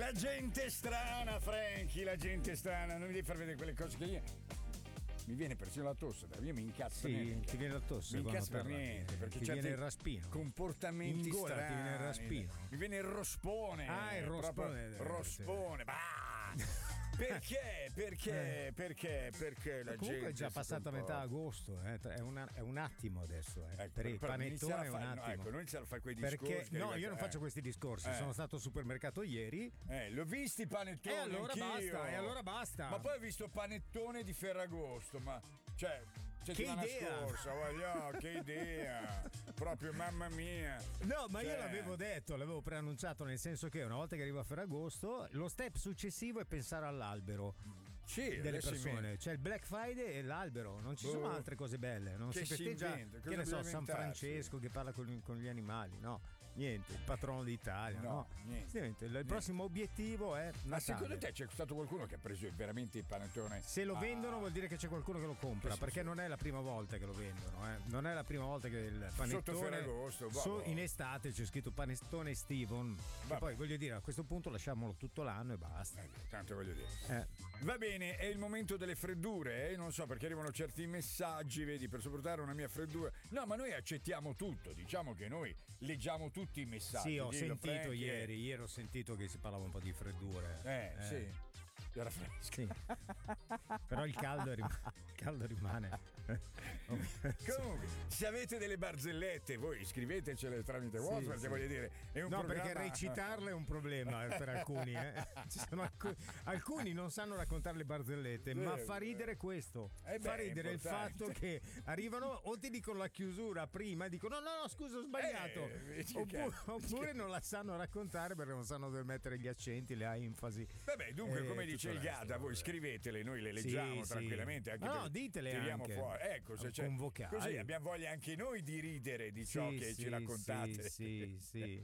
La gente strana, Franky, la gente strana. Non mi devi far vedere quelle cose che io... Mi viene persino la tosse, io mi incazzo. Sì, ti viene la tosse. Mi incazzo per niente, perché ti viene il raspino. Comportamenti in gola strani. Ti viene il raspino. Mi viene il rospone. Ah, il rospone. Rospone. Perché? Perché la gente... Comunque è già passata metà agosto, è un attimo adesso. Per il panettone è un attimo. Ecco, non iniziare a fare quei discorsi. Perché no, io non faccio questi discorsi. Sono stato al supermercato ieri. L'ho visti i panettoni. E allora basta. Ma poi ho visto panettone di Ferragosto, ma cioè. Che idea scorsa, che idea proprio, mamma mia. No, ma io l'avevo detto, l'avevo preannunciato, nel senso che una volta che arrivo a Ferragosto lo step successivo è pensare all'albero delle persone. C'è il Black Friday e l'albero, non ci sono altre cose belle, non si festeggia, che ne so, San Francesco che parla con gli animali, no, niente, il patrono d'Italia, no, niente. Il prossimo obiettivo è Natale. Ma secondo te c'è stato qualcuno che ha preso veramente il panettone? Se lo vendono vuol dire che c'è qualcuno che lo compra, perché non è la prima volta che lo vendono, non è la prima volta che il panettone sotto Ferragosto in estate c'è scritto panettone Steven, e poi voglio dire, a questo punto lasciamolo tutto l'anno e basta. Tanto voglio dire. Va bene, è il momento delle freddure, non so, perché arrivano certi messaggi, vedi, per sopportare una mia freddura. No, ma noi accettiamo tutto, diciamo che noi leggiamo tutti i messaggi. Sì, ho sentito ieri ho sentito che si parlava un po' di freddure. Sì. Era fresco. Sì. Però il caldo rimane. Comunque, se avete delle barzellette, voi scrivetecele tramite WhatsApp, perché voglio dire, è un programma... perché recitarle è un problema per alcuni. Ci sono alcuni non sanno raccontare le barzellette, ma fa ridere questo. Fa ridere il fatto che arrivano o ti dicono la chiusura prima e dicono no, scusa, ho sbagliato. Oppure non la sanno raccontare perché non sanno dove mettere gli accenti, le enfasi. Vabbè, dunque, come dice il Gada, voi scrivetele, noi le leggiamo tranquillamente. Anche ditele tiriamo anche. Fuori. Ecco, se c'è, così abbiamo voglia anche noi di ridere di ciò che ci raccontate. Sì.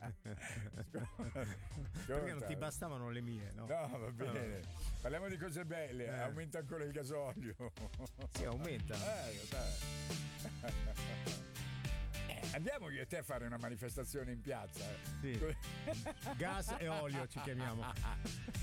Perché non ti bastavano le mie, no? No, va bene. Parliamo di cose belle. Aumenta ancora il gasolio. Sì, aumenta. Andiamo io e te a fare una manifestazione in piazza. Sì. Gas e olio ci chiamiamo.